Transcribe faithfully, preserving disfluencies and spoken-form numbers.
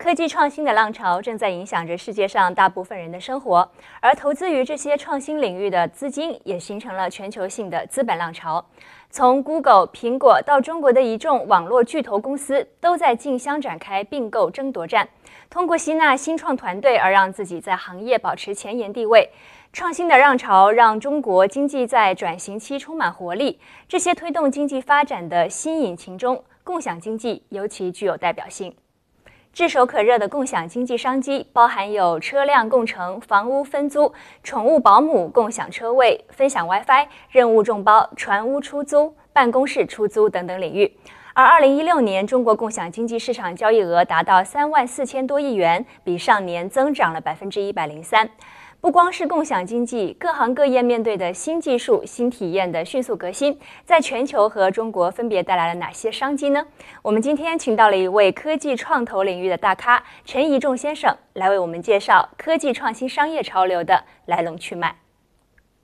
科技创新的浪潮正在影响着世界上大部分人的生活，而投资于这些创新领域的资金也形成了全球性的资本浪潮。从 Google、苹果到中国的一众网络巨头公司，都在竞相展开并购争夺战，通过吸纳新创团队而让自己在行业保持前沿地位。创新的浪潮让中国经济在转型期充满活力，这些推动经济发展的新引擎中，共享经济尤其具有代表性。炙手可热的共享经济商机包含有车辆共乘、房屋分租、宠物保姆、共享车位、分享 WiFi、任务众包、船屋出租、办公室出租等等领域。而二零一六年，中国共享经济市场交易额达到三万四千多亿元，比上年增长了百分之一百零三。不光是共享经济，各行各业面对的新技术、新体验的迅速革新，在全球和中国分别带来了哪些商机呢？我们今天请到了一位科技创投领域的大咖陈宜仲先生，来为我们介绍科技创新商业潮流的来龙去脉。